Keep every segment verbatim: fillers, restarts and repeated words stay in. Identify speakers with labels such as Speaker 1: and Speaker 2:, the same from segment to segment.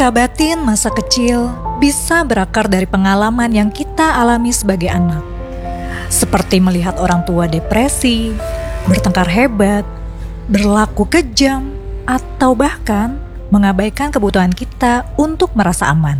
Speaker 1: Luka batin masa kecil bisa berakar dari pengalaman yang kita alami sebagai anak. Seperti melihat orang tua depresi, bertengkar hebat, berlaku kejam, atau bahkan mengabaikan kebutuhan kita untuk merasa aman.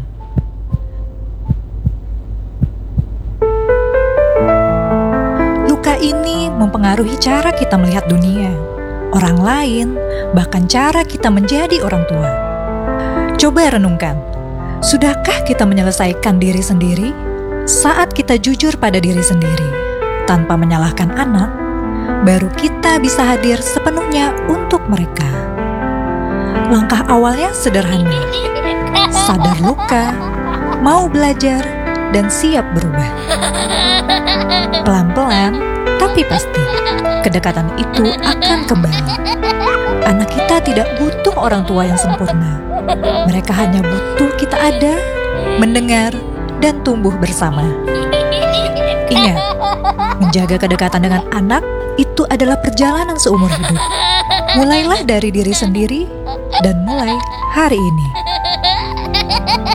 Speaker 1: Luka ini mempengaruhi cara kita melihat dunia, orang lain, bahkan cara kita menjadi orang tua. Coba renungkan, sudahkah kita menyelesaikan diri sendiri? Saat kita jujur pada diri sendiri, tanpa menyalahkan anak, baru kita bisa hadir sepenuhnya untuk mereka. Langkah awalnya sederhana, sadar luka, mau belajar, dan siap berubah. Pelan-pelan, tapi pasti, kedekatan itu akan kembali. Anak kita tidak butuh orang tua yang sempurna. Mereka hanya butuh kita ada, mendengar, dan tumbuh bersama. Ingat, menjaga kedekatan dengan anak itu adalah perjalanan seumur hidup. Mulailah dari diri sendiri dan mulai hari ini.